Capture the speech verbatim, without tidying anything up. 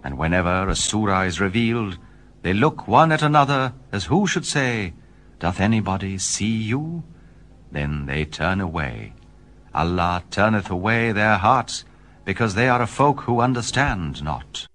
And whenever a surah is revealed, they look one at another, as who should say, Doth anybody see you? Then they turn away. Allah turneth away their hearts, because they are a folk who understand not.